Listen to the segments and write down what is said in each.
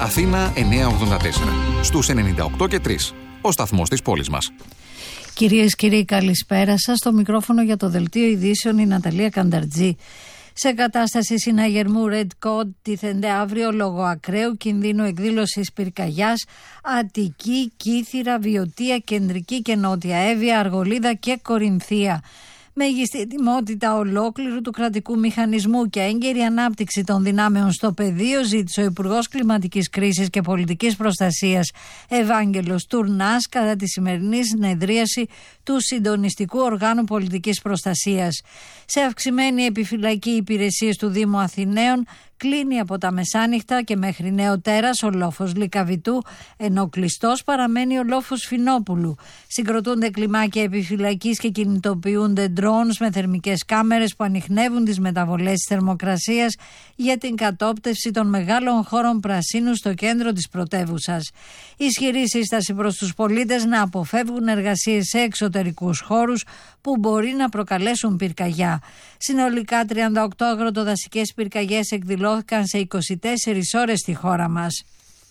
Αθήνα 984. Στους 98 και 3. Ο σταθμός της πόλης μας. Κυρίες και κύριοι, καλησπέρα σας. Στο μικρόφωνο για το Δελτίο Ειδήσεων η Ναταλία Κανταρτζή. Σε κατάσταση συναγερμού Red Code τίθενται αύριο λόγω ακραίου κινδύνου εκδήλωσης πυρκαγιάς Αττική, Κύθυρα, Βιωτία, Κεντρική και Νότια Εύβοια, Αργολίδα και Κορινθία. Μέγιστη ετοιμότητα ολόκληρου του κρατικού μηχανισμού και έγκαιρη ανάπτυξη των δυνάμεων στο πεδίο ζήτησε ο Υπουργός Κλιματικής Κρίσης και Πολιτικής Προστασίας Ευάγγελος Τουρνάς κατά τη σημερινή συνεδρίαση του Συντονιστικού Οργάνου Πολιτικής Προστασίας. Σε αυξημένη επιφυλακή υπηρεσίες του Δήμου Αθηναίων κλείνει από τα μεσάνυχτα και μέχρι νεοτέρας ο λόφος Λυκαβητού, ενώ κλειστός παραμένει ο λόφος Φινόπουλου. Συγκροτούνται κλιμάκια επιφυλακής και κινητοποιούνται drones με θερμικές κάμερες που ανιχνεύουν τις μεταβολές της θερμοκρασίας για την κατόπτευση των μεγάλων χώρων πρασίνου στο κέντρο της πρωτεύουσας. Ισχυρή σύσταση προς τους πολίτες να αποφεύγουν εργασίες σε εξωτερικούς χώρους που μπορεί να προκαλέσουν πυρκαγιά. Συνολικά 38 αγροτοδασικές πυρκαγιές εκδηλώθηκαν σε 24 ώρες στη χώρα μας.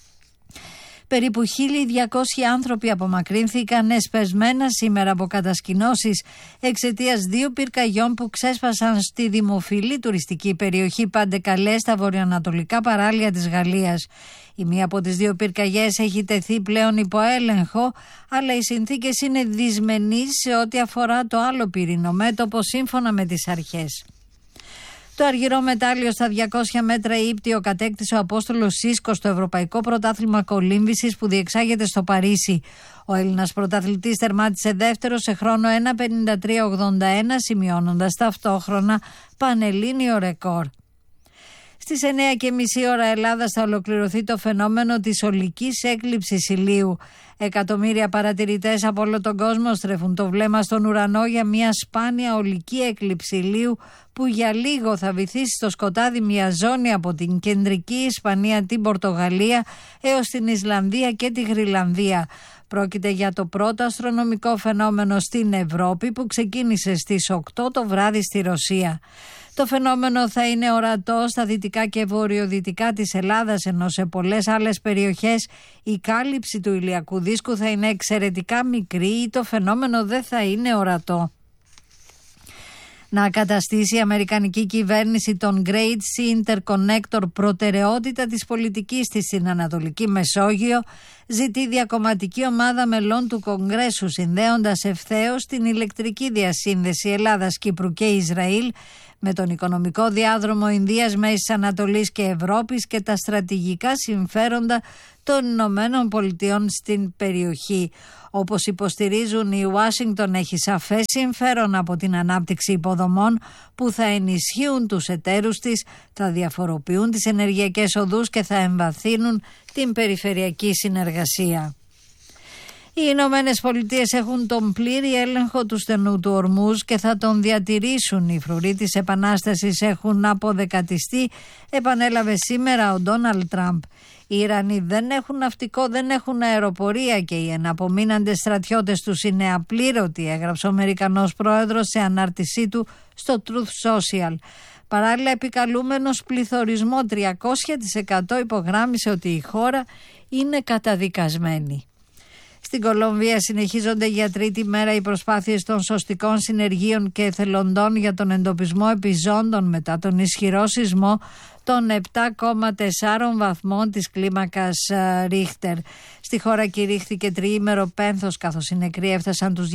Περίπου 1.200 άνθρωποι απομακρύνθηκαν εσπεσμένα σήμερα από κατασκηνώσεις εξαιτίας 2 πυρκαγιών που ξέσπασαν στη δημοφιλή τουριστική περιοχή Παντεκαλέ στα βορειοανατολικά παράλια της Γαλλίας. Η μία από τις 2 πυρκαγιές έχει τεθεί πλέον υπό έλεγχο, αλλά οι συνθήκες είναι δυσμενείς σε ό,τι αφορά το άλλο πυρηνο μέτωπο σύμφωνα με τις αρχές. Το αργυρό μετάλλιο στα 200 μέτρα ύπτιο κατέκτησε ο Απόστολος Σίσκος στο Ευρωπαϊκό Πρωτάθλημα Κολύμβησης που διεξάγεται στο Παρίσι. Ο Έλληνας πρωταθλητής τερμάτισε δεύτερο σε χρόνο 1.53.81, σημειώνοντας ταυτόχρονα πανελλήνιο ρεκόρ. Στις 9.30 ώρα Ελλάδας θα ολοκληρωθεί το φαινόμενο της ολικής έκλειψης ηλίου. Εκατομμύρια παρατηρητές από όλο τον κόσμο στρέφουν το βλέμμα στον ουρανό για μια σπάνια ολική έκλειψη ηλίου που για λίγο θα βυθίσει στο σκοτάδι μια ζώνη από την κεντρική Ισπανία, την Πορτογαλία έως την Ισλανδία και τη Γρυλανδία. Πρόκειται για το πρώτο αστρονομικό φαινόμενο στην Ευρώπη που ξεκίνησε στις 8 το βράδυ στη Ρωσία. Το φαινόμενο θα είναι ορατό στα δυτικά και βορειοδυτικά της Ελλάδας, ενώ σε πολλές άλλες περιοχές η κάλυψη του ηλιακού δίσκου θα είναι εξαιρετικά μικρή ή το φαινόμενο δεν θα είναι ορατό. Να καταστήσει η αμερικανική κυβέρνηση τον Great Sea Interconnector προτεραιότητα της πολιτικής της στην Ανατολική Μεσόγειο, ζητεί διακομματική ομάδα μελών του Κογκρέσου, συνδέοντας ευθέως την ηλεκτρική διασύνδεση Ελλάδας, Κύπρου και Ισραήλ με τον οικονομικό διάδρομο Ινδίας, Μέσης Ανατολής και Ευρώπης και τα στρατηγικά συμφέροντα των Ηνωμένων Πολιτειών στην περιοχή. Όπως υποστηρίζουν, η Ουάσιγκτον έχει σαφές συμφέρον από την ανάπτυξη υποδομών που θα ενισχύουν τους εταίρους της, θα διαφοροποιούν τις ενεργειακές οδούς και θα εμβαθύνουν την περιφερειακή συνεργασία. Οι Ηνωμένες Πολιτείες έχουν τον πλήρη έλεγχο του στενού του Ορμούζ και θα τον διατηρήσουν. Οι φρουροί της Επανάστασης έχουν αποδεκατιστεί, επανέλαβε σήμερα ο Ντόναλντ Τραμπ. Οι Ιρανοί δεν έχουν ναυτικό, δεν έχουν αεροπορία και οι εναπομείναντες στρατιώτες τους είναι απλήρωτοι, έγραψε ο Αμερικανός πρόεδρος σε ανάρτησή του στο Truth Social. Παράλληλα, επικαλούμενος πληθωρισμό 300% υπογράμμισε ότι η χώρα είναι καταδικασμένη. Στην Κολομβία συνεχίζονται για τρίτη μέρα οι προσπάθειες των σωστικών συνεργείων και εθελοντών για τον εντοπισμό επιζώντων μετά τον ισχυρό σεισμό των 7,4 βαθμών της κλίμακας Ρίχτερ. Στη χώρα κηρύχθηκε τριήμερο πένθος, καθώς οι νεκροί έφτασαν τους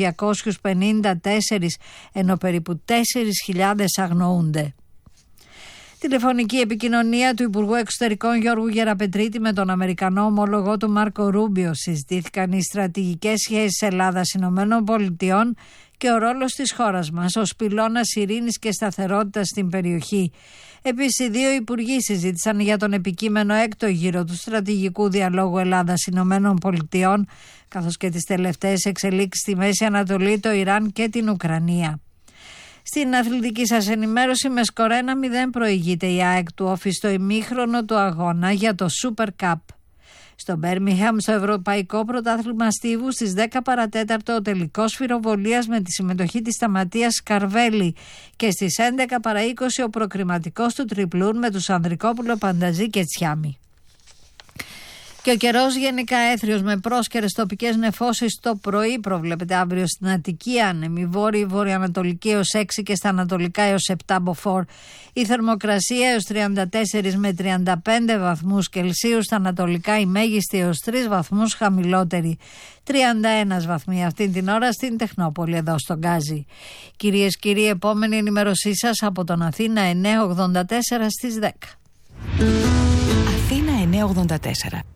254, ενώ περίπου 4.000 αγνοούνται. Τηλεφωνική επικοινωνία του Υπουργού Εξωτερικών Γιώργου Γεραπετρίτη με τον Αμερικανό ομολογό του Μάρκο Ρούμπιο. Συζητήθηκαν οι στρατηγικές σχέσεις Ελλάδας-Ηνωμένων Πολιτειών και ο ρόλος της χώρας μας ως πυλώνας ειρήνης και σταθερότητας στην περιοχή. Επίσης, οι δύο υπουργοί συζήτησαν για τον επικείμενο έκτο γύρο του στρατηγικού διαλόγου Ελλάδας-Ηνωμένων Πολιτειών, καθώς και τις τελευταίες εξελίξεις στη Μέση Ανατολή, το Ιράν και την Ουκρανία. Στην αθλητική σας ενημέρωση, με σκορ 1-0 προηγείται η ΑΕΚ του Όφη στο ημίχρονο του αγώνα για το Super Cup. Στο Μπέρμιγχαμ, στο Ευρωπαϊκό Πρωτάθλημα Στίβου, στις 10 παρατέταρτο ο τελικός σφυροβολίας με τη συμμετοχή της Σταματίας Σκαρβέλη και στις 11 παρά 20 ο προκριματικός του τριπλούν με τους Ανδρικόπουλο, Πανταζή και Τσιάμι. Και ο καιρός γενικά έθριος με πρόσκαιρες τοπικές νεφώσεις το πρωί. Προβλέπεται αύριο στην Αττική άνεμη βόρειη, βορειοανατολική έως 6 και στα ανατολικά έως 7 μποφόρ. Η θερμοκρασία έως 34 με 35 βαθμούς Κελσίου, στα ανατολικά η μέγιστη έως 3 βαθμούς χαμηλότερη. 31 βαθμοί αυτή την ώρα στην Τεχνόπολη εδώ στον Γκάζι. Κυρίες και κύριοι, επόμενη ενημέρωσή σας από τον Αθήνα 984 στις 10. Αθήνα 984.